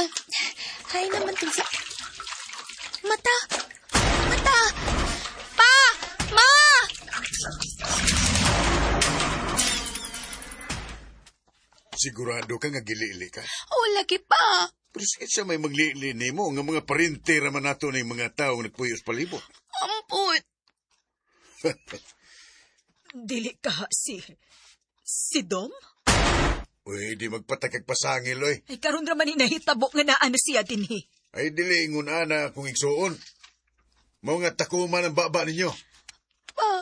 Hay naman to sa... Mata! Mata! Pa! Ma! Sigurado ka nga gili-ili ka? O, lagi pa. Pero sakit sa may magliili ni mo, nga mga parinte raman nato na yung mga tao nagpuyos palibot. Ampot. Dili ka si Dom? Uy, di magpatakag pasangil, oy. Ay karon ra man hinahitabo nga naa na siya dinhi. Ay, dili ingon ana kung igsuon. Mao nga takuman ang baba ninyo.